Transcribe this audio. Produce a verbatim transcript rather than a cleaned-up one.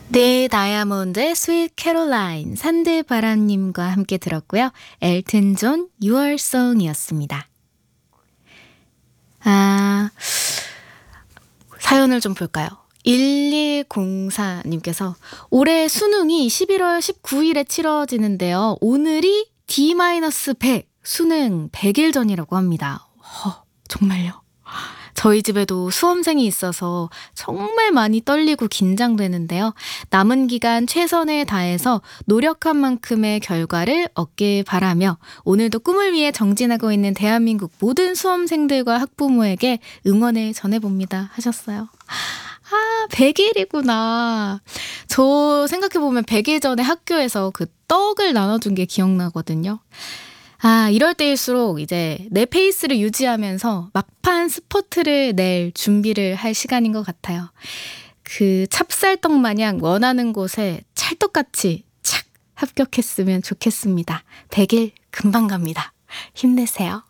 네, 다이아몬드의 스윗 캐롤라인, 산들바람님과 함께 들었고요. 엘튼 존, Your Song이었습니다. 아, 사연을 좀 볼까요? 일일공사님께서 올해 수능이 십일월 십구일에 치러지는데요. 오늘이 디 백, 수능 백 일 전이라고 합니다. 허, 정말요? 저희 집에도 수험생이 있어서 정말 많이 떨리고 긴장되는데요. 남은 기간 최선을 다해서 노력한 만큼의 결과를 얻길 바라며 오늘도 꿈을 위해 정진하고 있는 대한민국 모든 수험생들과 학부모에게 응원을 전해봅니다 하셨어요. 아, 백 일이구나. 저 생각해보면 백 일 전에 학교에서 그 떡을 나눠준 게 기억나거든요. 아, 이럴 때일수록 이제 내 페이스를 유지하면서 막판 스퍼트를 낼 준비를 할 시간인 것 같아요. 그 찹쌀떡 마냥 원하는 곳에 찰떡같이 착 합격했으면 좋겠습니다. 백 일 금방 갑니다. 힘내세요.